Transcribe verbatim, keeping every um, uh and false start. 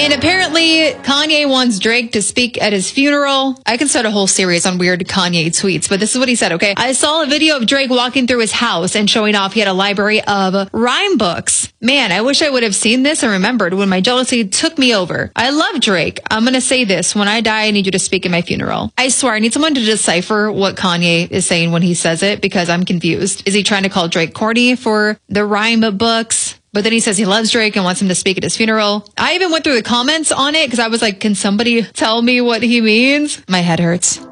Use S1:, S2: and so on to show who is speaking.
S1: And apparently Kanye wants Drake to speak at his funeral. I can start a whole series on weird Kanye tweets, but this is what he said, okay? I saw a video of Drake walking through his house and showing off he had a library of rhyme books. Man, I wish I would have seen this and remembered when my jealousy took me over. I love Drake. I'm going to say this. When I die, I need you to speak at my funeral. I swear, I need someone to decipher what Kanye is saying when he says it because I'm confused. Is he trying to call Drake corny for the rhyme books? But then he says he loves Drake and wants him to speak at his funeral. I even went through the comments on it because I was like, can somebody tell me what he means? My head hurts.